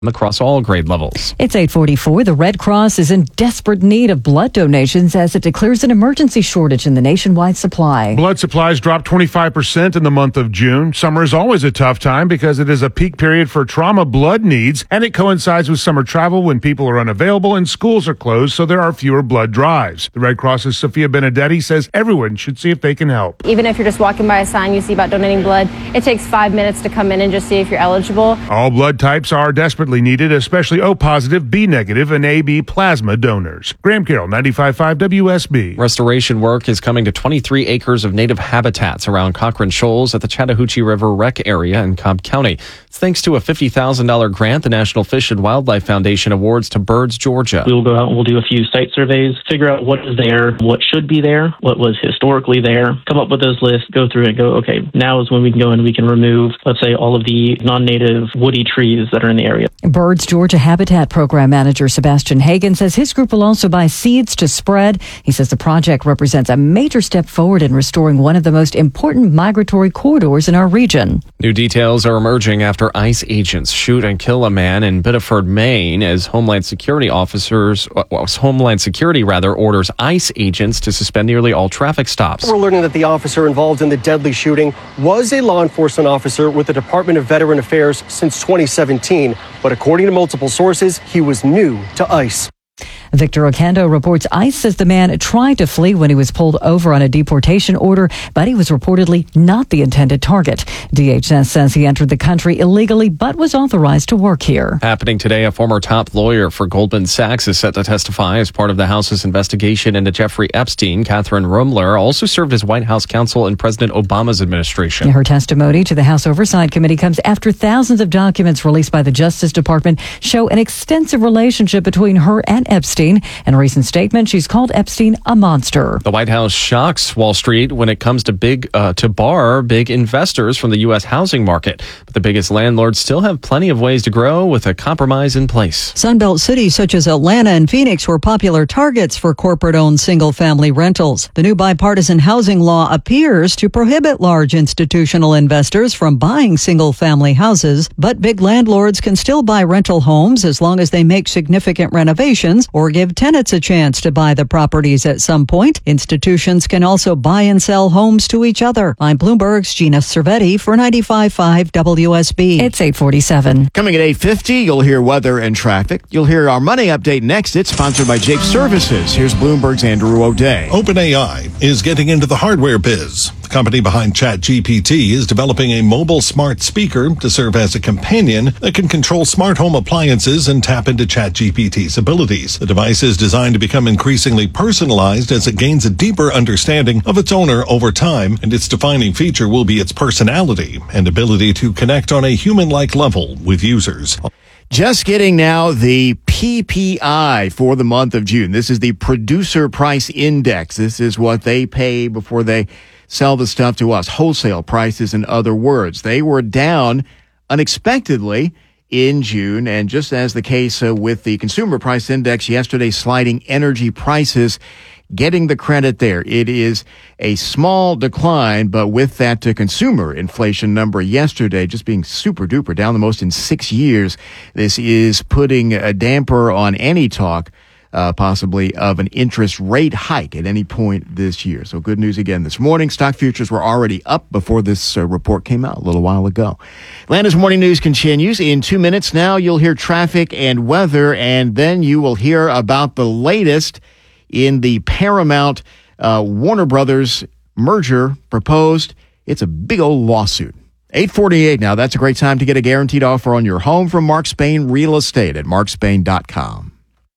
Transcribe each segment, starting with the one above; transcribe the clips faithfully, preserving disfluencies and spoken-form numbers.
across all grade levels. It's eight forty-four. The Red Cross is in desperate need of blood donations as it declares an emergency shortage in the nationwide supply. Blood supplies dropped twenty-five percent in the month of June. Summer is always a tough time because it is a peak period for trauma blood needs, and it coincides with summer travel when people are unavailable and schools are closed, so there are fewer blood drives. The Red Cross's Sophia Benedetti says everyone should see if they can help. Even if you're just walking by a sign you see about donating blood, it takes five minutes to come in and just see if you're eligible. All blood types are desperately needed, especially O positive, B negative, and A B plasma donors. Graham Carroll, ninety-five point five W S B. Restoration work is coming to twenty-three acres of native habitats around Cochrane Shoals at the Chattahoochee River Rec area in Cobb County. It's thanks to a fifty thousand dollars grant the National Fish and Wildlife Foundation awards to Birds Georgia. We'll go out and we'll do a few site surveys, figure out what is there, what should be there, what was historically there, come up with those lists, go through it and go, okay, now is when we can go and we can remove, let's say, all of the non-native woody trees that are in the area. Birds Georgia Habitat Program Manager Sebastian Hagan says his group will also buy seeds to spread. He says the project represents a major step forward in restoring one of the most important migratory corridors in our region. New details are emerging after ICE agents shoot and kill a man in Biddeford, Maine, as Homeland Security officers, well, Homeland Security rather, orders ICE agents to suspend nearly all traffic stops. We're learning that the officer involved in the deadly shooting was a law enforcement officer with the Department of Veteran Affairs since twenty seventeen, but according to multiple sources, he was new to ICE. Victor Ocando reports ICE says the man tried to flee when he was pulled over on a deportation order, but he was reportedly not the intended target. D H S says he entered the country illegally but was authorized to work here. Happening today, a former top lawyer for Goldman Sachs is set to testify as part of the House's investigation into Jeffrey Epstein. Catherine Rumler also served as White House counsel in President Obama's administration. Her testimony to the House Oversight Committee comes after thousands of documents released by the Justice Department show an extensive relationship between her and Epstein. In a recent statement, she's called Epstein a monster. The White House shocks Wall Street when it comes to big uh, to bar big investors from the U S housing market. But the biggest landlords still have plenty of ways to grow with a compromise in place. Sunbelt cities such as Atlanta and Phoenix were popular targets for corporate-owned single-family rentals. The new bipartisan housing law appears to prohibit large institutional investors from buying single-family houses, but big landlords can still buy rental homes as long as they make significant renovations or give tenants a chance to buy the properties at some point. Institutions can also buy and sell homes to each other. I'm Bloomberg's Gina Cervetti for ninety-five point five W S B. It's eight forty-seven. Coming at eight fifty, you'll hear weather and traffic. You'll hear our money update next. It's sponsored by Jake Services. Here's Bloomberg's Andrew O'Day. OpenAI is getting into the hardware biz. The company behind ChatGPT is developing a mobile smart speaker to serve as a companion that can control smart home appliances and tap into ChatGPT's abilities. The device is designed to become increasingly personalized as it gains a deeper understanding of its owner over time, and its defining feature will be its personality and ability to connect on a human-like level with users. Just getting now the P P I for the month of June. This is the Producer Price Index. This is what they pay before they sell the stuff to us. Wholesale prices, in other words. They were down unexpectedly in June, and just as the case uh, with the Consumer Price Index yesterday, sliding energy prices getting the credit there. It is a small decline, but with that uh, consumer inflation number yesterday just being super duper down the most in six years, this is putting a damper on any talk Uh, possibly of an interest rate hike at any point this year. So good news again this morning. Stock futures were already up before this uh, report came out a little while ago. Atlanta's Morning News continues. In two minutes now, you'll hear traffic and weather, and then you will hear about the latest in the Paramount uh, Warner Brothers merger proposed. It's a big old lawsuit. eight forty-eight now. That's a great time to get a guaranteed offer on your home from Mark Spain Real Estate at mark spain dot com.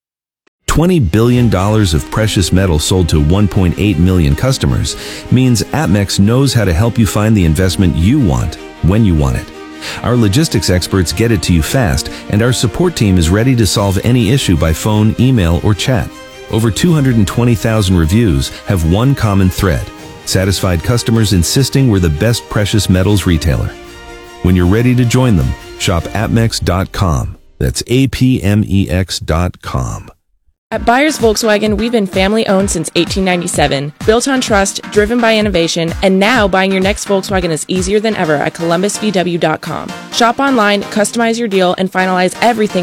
twenty billion dollars of precious metal sold to one point eight million customers means Atmex knows how to help you find the investment you want when you want it. Our logistics experts get it to you fast, and our support team is ready to solve any issue by phone, email, or chat. Over two hundred twenty thousand reviews have one common thread: satisfied customers insisting we're the best precious metals retailer. When you're ready to join them, shop atmex dot com. That's A P M E X dot com. At Byers Volkswagen, we've been family-owned since eighteen ninety-seven, built on trust, driven by innovation, and now buying your next Volkswagen is easier than ever at columbus v w dot com. Shop online, customize your deal, and finalize everything